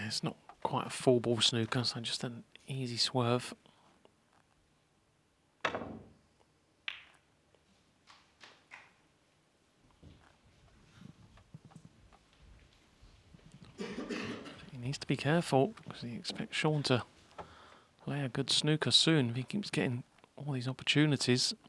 it's not quite a full ball snooker, so just an easy swerve. He needs to be careful because he expects Shaun to play a good snooker soon if he keeps getting all these opportunities.